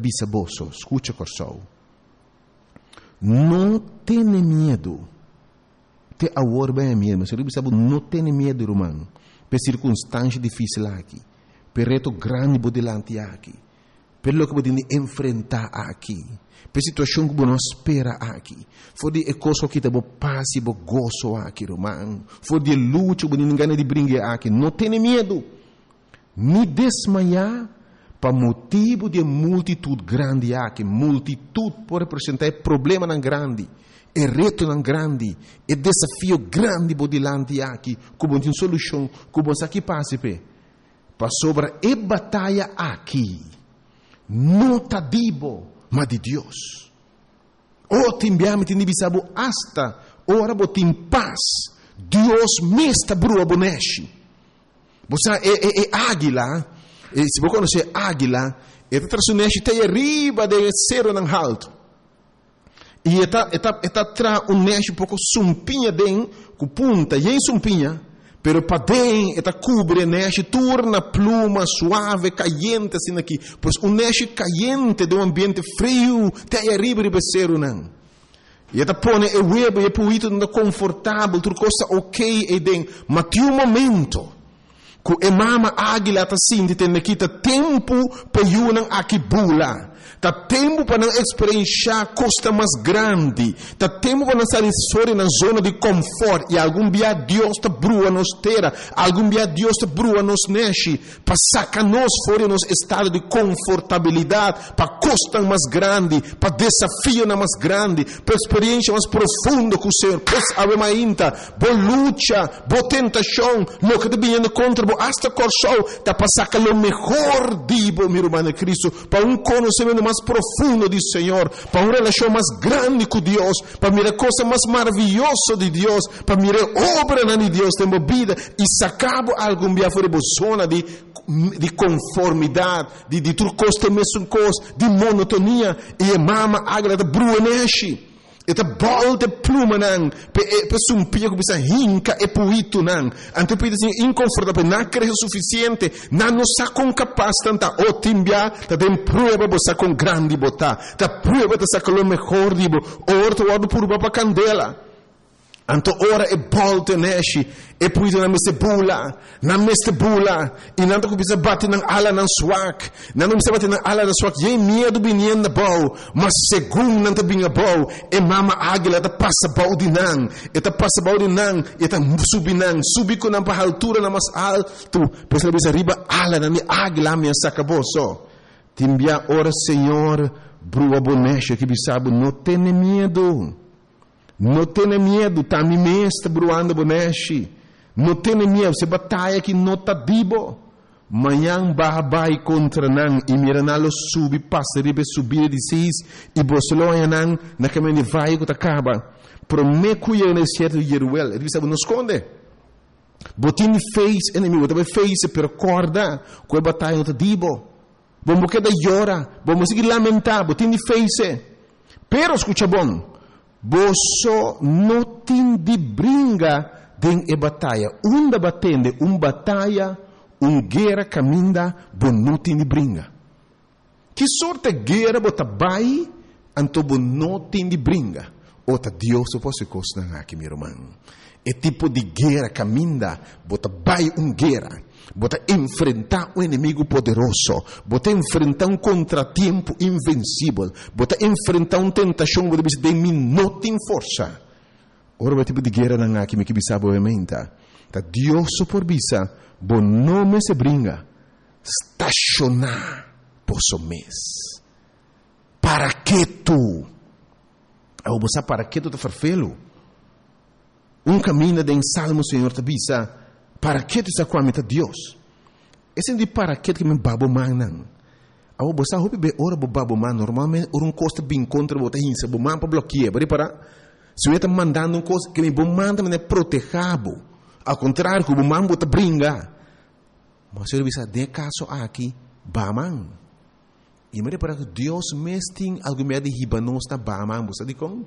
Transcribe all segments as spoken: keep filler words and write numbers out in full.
bisaboso, escucha corsol. Não tenha medo. Te agora bem medo, mas eu bisabo não tenha medo, irmão. Per circunstância difícil aqui, per reto grande por delante aqui, per lo que podemos enfrentar aqui, per situação que não espera aqui, for de coisa que te bo passe, bo gozo aqui, irmão, for de luta que ninguém de brincar aqui, não tenha medo, nem desmaiar, para motivo de multitude grande aqui, multitude pode representar problema não grande, é reto não grande, é desafio grande por delante aqui, como tem solução, como aqui passe pe, para sobre a batalha aqui, não tá dibo, mas de Deus. O timbiame tem bisabo hasta, ora botim paz, Deus mesta brua boneshi. Você é, é, é águila, e se você conhece águila, é traçuneshi te arriba de cero não alto. E está está está tra um neche pouco sumpinha den com punta e em sumpinha, pero para den está cobre neche torna pluma suave caliente assim aqui, pois um neche caliente de um ambiente frio te arriba de becero não. E está põe o web e puito não confortável, tudo coisa ok e den, mas tem um momento que a mama águila está assim de ter naquita tempo para eu aqui bula. Tá tempo para não experienciar costa mais grande. Tá tempo para não sair fora na zona de conforto. E algum dia Deus te brua nos terra. Algum dia Deus te brua nos neche. Para sacar nós fora nos estado de confortabilidade. Para costa mais grande. Para desafio mais grande. Para experiência mais profunda com o Senhor. Pois ave mainta. Boa luta. Boa tentação. Lo que te vindo contra. Boa hasta corsol. Tá para sacar o melhor dibo, meu irmão Cristo. Para um conhecimento mais profundo do Senhor, para uma relação mais grande com Deus, para mirar coisa mais maravilhosa de Deus, para mirar obra de Deus tem vida e sacar algum dia fora de zona de de conformidade, de de tudo coisa mesmo coisa, de monotonia e a mama agra de bruaneshi. Eta bolte pluma nang, pe pe sumpia que bisa hinca e puito nang. Anto pide assim inconfortável, não creio suficiente, não nos sacam capaz tanta o timbia, ta tem prova bosa com grande bota, ta prova ta saca lo melhor dibo, orto wado por baba candela. Anto ora e bolte neshi, e puito na meste bula, na meste bula, e nanto que bisa bate nang ala nang swak, nanto bisa bate nang ala nang swak, e medo binien na bau, mas segundo nanto binga bau, e mama águila ta passa bau di nang, e ta passa bau di nang, e ta subi nang, subi ko nang pa altura na mas alto, pois ela bisa riba ala na mi águila mi sacaboso. Timbia ora Senhor, brua bonecha que bisabo, não tenha medo. Não tenha medo, tá me mesta bruando bonechi. Não tenha medo, se batalha que não tá dibo. Manhã babai contra nan e miranalo subi passa ribe subir de seis e bosloia nan na caminho vai que acaba. Prometo eu nesse certo Jeruel, ele sabe nos esconde. Botin fez inimigo, também fez per corda, com a batalha não tá dibo. Bom porque da llora, bom seguir lamentar, botin fez. Pero escucha bom. Boso não tem de brinca den e batalha. Uma batende, um batalha, um guerra caminha, bom não tem de brinca. Que sorte guerra bota bai, anto bom não tem de brinca. Ota Deus se fosse coisa aqui, meu irmão. É tipo de guerra caminha, bota bai um guerra. Bota enfrentar um inimigo poderoso, bota enfrentar um contratempo invencível, bota enfrentar uma tentação que você tem não tem força. Ora, o tipo de guerra não há que me que bisa obviamente. Tá Deus por bisa, bom nome se brinca, estacionar posso mês. Para que tu? Ao você para que tu te farfelo? Um caminho de salmo Senhor te bisa. Para que tu está com a meta Deus? Esse de para que que me babo manan. Ao você hope be ora bo babo man normalmente um costa bem contra bota hinsa bo man para bloquear, bari para se eu está mandando um coisa que me bo manda me protegabo. Ao contrário, que bo man bota brinca. Mas eu bisa de caso aqui baman. E me para que Deus mesting algo me de hibanos na baman, você diz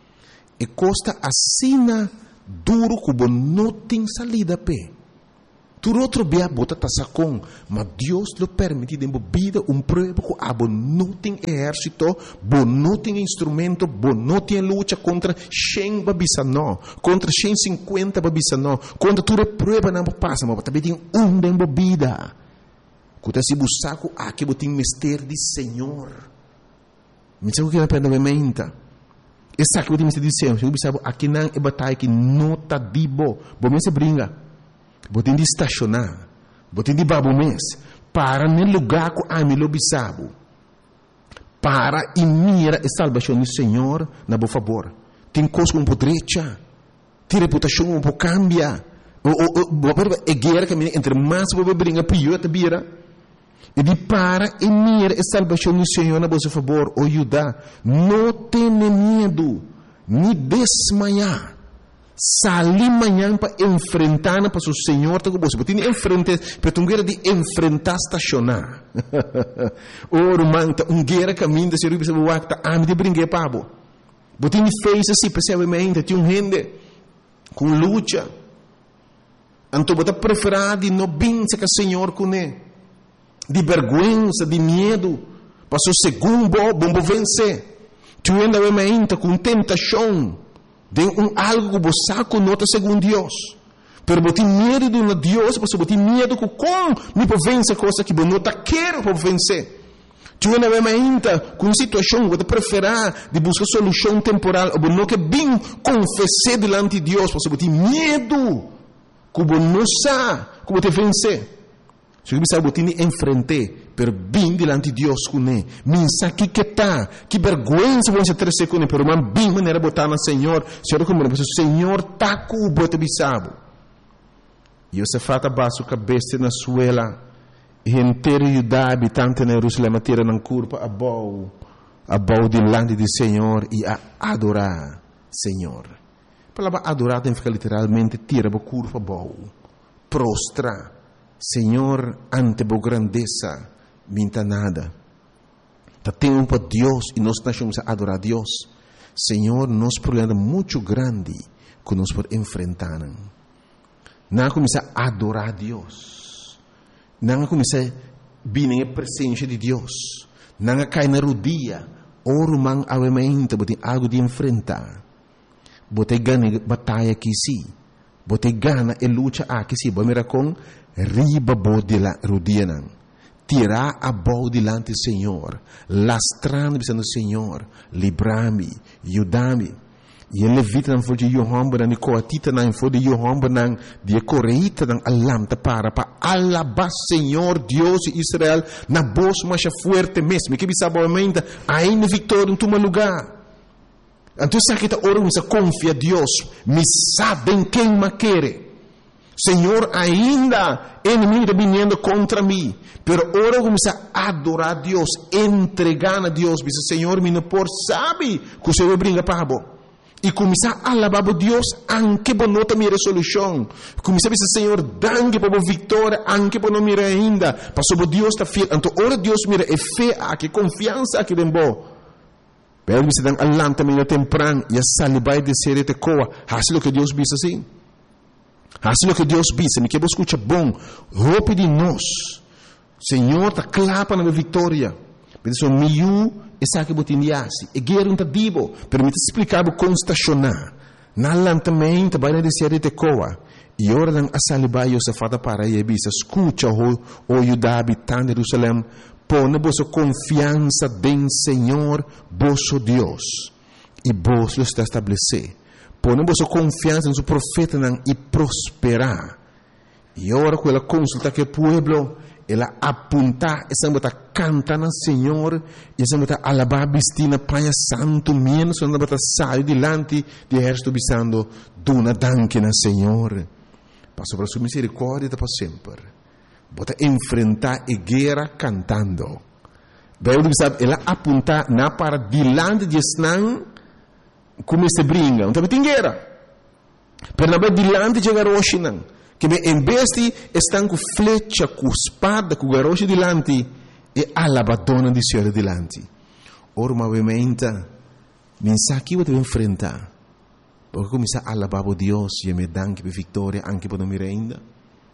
e costa assina duro que bo não tem salida pe. Tu outro bia bota tasacon, mas Deus lo permite de vida um prueba que abo não tem exército, bo não tem instrumento, bo não tem luta contra cem babisa não, contra cento e cinquenta babisa não, contra tu prueba não passa, mas também tem um de vida. Kuta si busaku aqui botin mister de Senhor. Me sabe o que é pena mementa? Essa aqui botin mister de Senhor. Eu sabe aqui não é batalha que não tá dibo, bo me se bringa. Botin de estacionar, botin de babo mês, para no lugar que a mim lo bisabo, para e mira a salvação do Senhor na boa favor. Tem coisa um pouco direita, tem reputação um pouco cambia, o o o é guerra que entre mais boa brinca pior te bira. E de para e mira a salvação do Senhor na boa favor, o Judá, não tenha medo, nem desmaiar. Salir manhã para enfrentar para o Senhor, tá com você. Porque tem enfrentar, para tu guerra de enfrentar estacionar. Oro manta, um guerra caminho de ser o bispo wakta, a me de brincar pabo. Porque tem fez assim, percebamente, tem um gente com luta. Então bota preferar de não bença que o Senhor com ele, de vergonha, de medo, para o segundo bom vencer. Tu ainda vai com tentação. De um algo que você conota segundo Deus. Pero você tem medo de um Deus, você tem medo que como me pode vencer coisa que você não quer para vencer. Tu ainda vai ainda com situação que você prefere de buscar solução temporal, ou não que bem confessar diante de Deus, você tem medo que você não sabe que você vencer. Se você sabe que você enfrentar, per bem diante de Deus com ele. Minsa que que tá, que vergonha você ter com ele, pero man bem maneira botar no Senhor, Senhor como o Senhor tá com o bote bisabo. E você fata baixo cabeça na suela, e inteiro Judá habitante na Jerusalém tira na curva a bau, a bau diante do Senhor e a adorar Senhor. A palavra adorar tem que ficar literalmente tira a curva a bau, prostra, Senhor ante a grandeza. Minta nada. Tá tempo para Deus e nós estamos a adorar a Deus. Senhor, nosso problema é muito grande que nós podemos enfrentar. Não começar a adorar a Deus. Não começar a vir na presença de Deus. Não cair na rodilha. Oro man avementa, botem algo de enfrentar. Botem ganha batalha aqui sim. Botem gana e luta aqui sim. Bom, com riba bode la rodilha não. Tirar a boa diante do Senhor, lastrando dizendo Senhor, livra-me, ajuda-me. E ele levita não foi de Yohamba, não coatita não foi de Yohamba, não de correita não alamta para para alabar Senhor Deus de Israel na voz mais forte mesmo. Que bisa boamente ainda vitória em tu lugar. Então se aqui tá orando, se confia Deus, me sabem quem me quer. Senhor, ainda inimigo está vindo contra mim, pero ora começa a adorar a Deus, entregar a Deus, diz Senhor, me não por sabe que o Senhor brinca para bo. E começar a alabar a Deus, anche por não ter minha resolução. Começar a dizer Senhor, danke por a vitória, anche por não mirar ainda, para sobre Deus está fiel. Então ora Deus mira é fé aqui, confiança aqui dentro. Pero me se dan alanta me temprano e a salibai de ser te coa, assim que Deus diz assim. Assim que Deus diz, me que você escuta bom, roupa de nós. Senhor, está clapa na vitória. Mas o meu, essa que você indiasse, e guerra não está dibo, pero me explicar como estacionar. Na lantamento, vai na descer de coa. E ora dan a salibai o safada para e bisa, escuta o o Judá habitante de Jerusalém, põe vossa confiança em Senhor, vosso Deus, e vos lo está estabelecer. Põe vossa confiança no profeta e prosperar. E ora com ela consulta que o povo, ela apunta, essa bota canta no Senhor, e essa bota alabar bistina Pai Santo, menos essa bota sai delante de exército bisando, dona danke no Senhor. Passo para sua misericórdia para sempre. Bota enfrentar a guerra cantando. Daí ela apunta na para delante de Esnan, como se brinca. Então tem guerra. Pero na delante de garoche não. Que em vez de estão com flecha, com espada, com garoche delante, e alabadona de Senhor delante. Ora, obviamente, mensagem que você vai enfrentar. Porque começar a alabar a Deus e me dá que vitória, anche por não me ainda.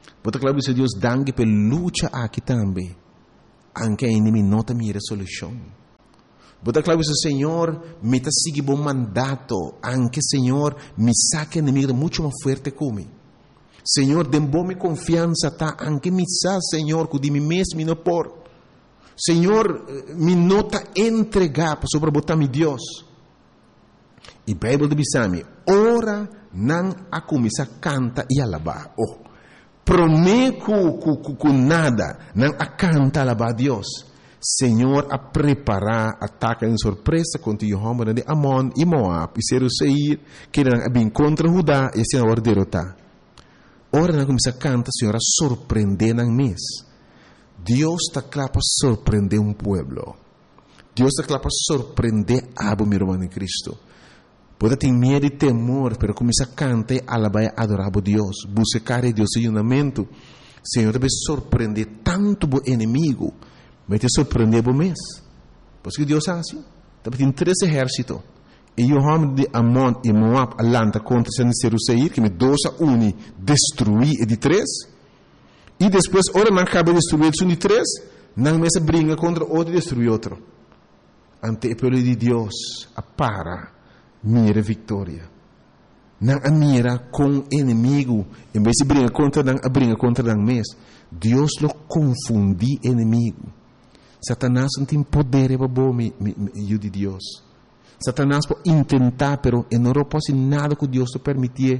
Bota claro se Deus dangue per luta aqui também. Anche a inimigo não tem a solução. Bota claro se o Senhor me está seguindo bom mandato. Anche Senhor me saca inimigo muito mais forte como. Senhor, dem bom me confiança tá. Anche me sa Senhor que de mim mesmo não por. Senhor, me nota entregar para sobre botar mi Deus. E a Bíblia diz me, ora não a começar canta e alabar. Oh, prometo que nada não a canta alabar a Deus. Senhor, a preparar ataque em surpresa contra o homem de Amon e Moab e ser o Seir que não é bem contra Judá e assim agora derrotar. Ora não começar canta, Senhor, a surpreender na mês. Deus está claro para surpreender um povo. Deus está claro para surpreender a meu irmão em Cristo. Pode ter medo e temor, mas começar a cantar e alabar e adorar a Deus. Buscar a Deus em unamento. Senhor, deve surpreender tanto o inimigo, mas te surpreender o mês. Porque Deus é assim. Deve ter três exércitos. E o homem de Amon e Moab alanta contra o Seir, que me dois a um destruir e de três. E depois, ora não acaba de destruir um de três, não mesa briga contra outro e destrui outro. Ante o povo de Deus, a para, mira vitória. Não a mira com inimigo, em vez de briga contra não a briga contra não mês. Deus lo confundi inimigo. Satanás não tem poder para bom me de Deus. Satanás pode tentar, pero não pode nada que Deus te permitir.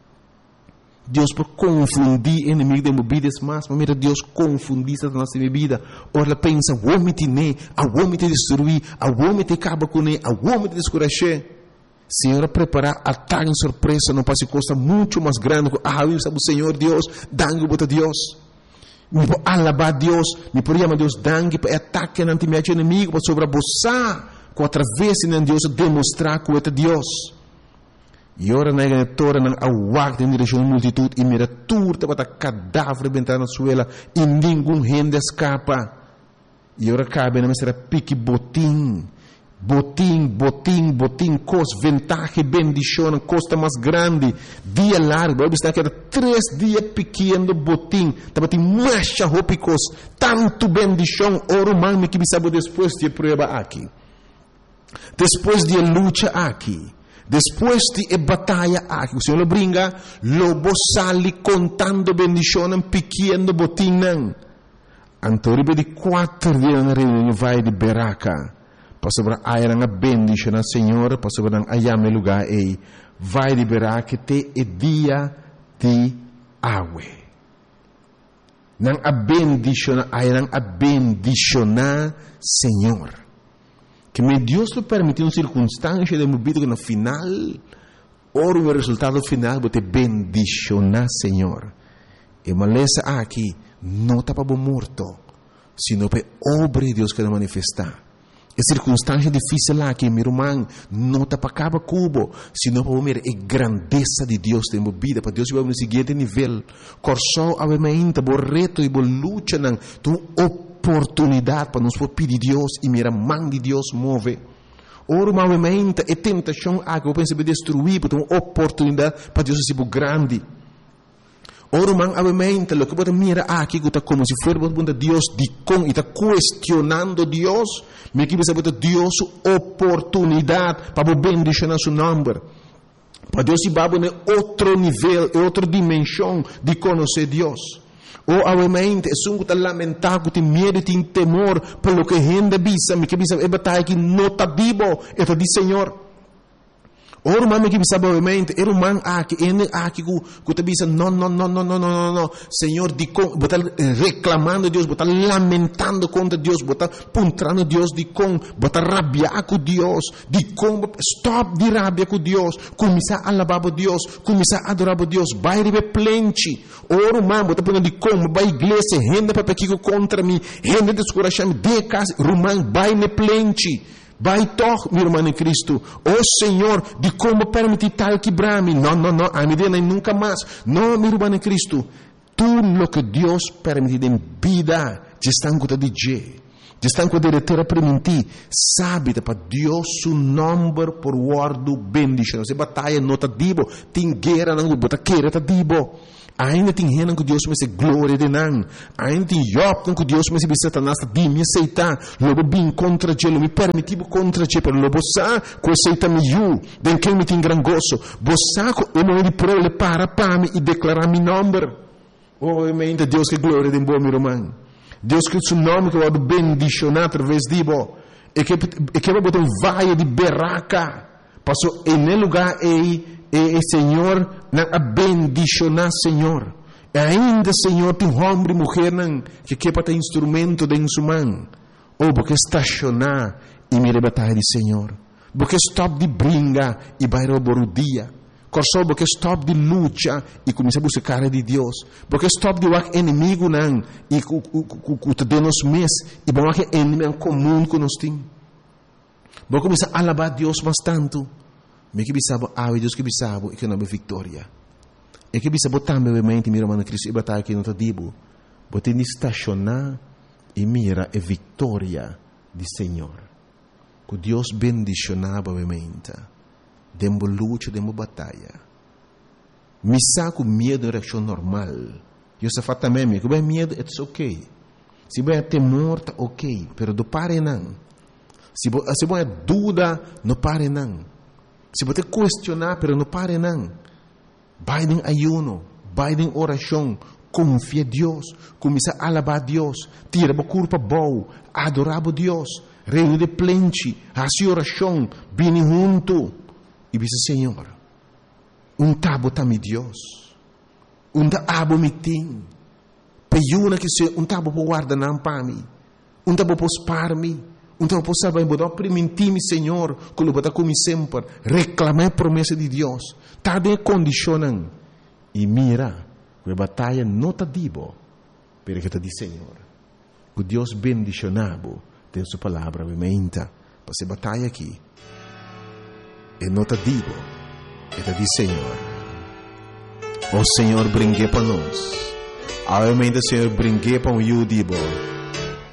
Deus por confundir inimigo de minha vida, mas mira Deus confundir Satanás de minha vida. Ora ela pensa, o homem te ne, o homem te destruir, o homem te acaba com ele, o homem te descuracher. Senhor, preparar ataque em surpresa, não pode costa muito mais grande. Ah, eu sabe o Senhor Deus, dangue bota Deus. Me pode alabar Deus, me pode chamar Deus dangue para ataque ante meu inimigo, para sobreposar, com através de Deus demonstrar que é Deus. E ora na igreja não aguarda em direção à multitud e mira turta para cadáver bentar na suela e nenhum gente escapa. E ora cabe na mesa pique botim, botim, botim, botim, cos ventaja e bendição, costa mais grande, dia largo. Está que era três dias pequeno botim, estava tem mais roupas, tanto bendição. Ora o man me que sabe depois de prova aqui, depois de luta aqui. Depois de batalha aqui, o Senhor lo brinca, lobo sali contando bendição pequeno botim. Antoribe de quatro dias na reunião vai de Beraca. Para sobre a a bendição ao Senhor, para sobre a ayame lugar e vai de Beraca te e dia de água. Nang a bendição, ayang a bendição Senhor. Que me Deus lhe permitiu uma circunstância de minha vida que no final, ora o resultado final, vou te bendicionar, Senhor. E maleza aqui, não está para morto, sino para obra de Deus que vai manifestar. E circunstância difícil aqui, meu irmão, não está para acabar cubo, sino para ver a grandeza de Deus na minha vida, para Deus vai no seguinte nível. Corsou a mente, o reto e a luta, tu oportunidade para nos pedir Deus e mira mão de Deus move. Ora, movimento e tentação a que eu penso de destruir, porque uma oportunidade para Deus ser grande. Ora, man, movimento, lo que pode mira aqui que está como se fosse para Deus de com e está questionando Deus, me que pensa para Deus oportunidade para bendicionar seu nome. Para Deus ir para outro nível, outra dimensão de conhecer Deus. Ou obviamente é um que lamentar, que tem medo, tem temor pelo que a gente bisa, me que bisa é batalha que não está vivo, é para dizer Senhor. Ou o mano que bisa obviamente, é o mano aqui, é aqui que te bisa, não, não, não, não, não, não, não, Senhor, de com, botar reclamando Deus, botar lamentando contra Deus, botar puntrando Deus de com, botar rabiar com Deus, de com, stop de rabia com Deus, começar a alabar Deus, começar a adorar Deus, vai receber plente. Ou o mano botar de com, vai igreja, gente para pequeno contra mim, gente descorachar-me, de casa, o mano vai ne plente. Vai toch, meu irmão em Cristo. Oh Senhor, de como permitir tal quebrar-me? Não, não, não, a medida nem nunca mais. Não, meu irmão em Cristo. Tudo o que Deus permite em vida, já estão com o D J. Já estão com a diretora permitir. Sabe, para Deus, o nome por guardo bendição. Se batalha não está dibo, tem guerra, não está guerra, está dibo. Ainda tem renan que Deus me se glória de nan. Ainda tem Job que Deus me se Satanás de me aceitar. Lobo bem contra Ele, me permitivo contra Ele, pero lobo sa que aceita me you, den que me tem gran gozo. Bosa ko o momento pro le para para me e declarar mi nome. Oh, mente Deus que glória de bom meu irmão. Deus que seu nome que vai bendicionar através de bo. E que e que vai botar um vaio de berraca. Passou em lugar e E, e Senhor, na a bendicionar, Senhor. E ainda, Senhor, tem homem e mulher não, que quer para ter instrumento de mão. Ou porque estacionar e me rebatar de Senhor. Porque stop de brinca e vai roubar o dia. Corso porque stop de luta e começar a buscar de Deus. Porque stop de o inimigo não e o te nos mês e bom que inimigo comum que nós temos. Porque começar a alabar Deus bastante. Me que bisabo awe Deus que bisabo e que não é vitória. E que bisabo também mente mira mano Cristo e batalha que não tá dibo. Bote ni estacionar e mira a vitória de Senhor. Que Deus bendicionava a mente. Dembo luta, dembo batalha. Me saco medo de reação normal. Eu só fato também que bem medo it's okay. Se bem temor tá ok, pero do pare não. Se se bem dúvida, não pare não. Se você questionar, pero não pare não. Vai em ayuno, vai em oração, confia em Deus, começa a alabar a Deus, tira a culpa boa, adorar a Deus, reino de plente, a oração, vem junto. E diz, Senhor, um tabo tá me Deus, um tabo me tem, peiuna que se um tabo por guardar não para mim, um tabo por spar me. Então, eu posso saber, eu permitir-me, Senhor, que eu vou como sempre, reclamar a promessa de Deus. Está de condicionando. E mira, a batalha não está dibo, porque está de Senhor. Que Deus bendicionado tem sua palavra, obviamente, para essa batalha aqui. E não está dibo, está de Senhor. O Senhor brinque para nós. Obviamente, o Senhor brinque para o you dibo.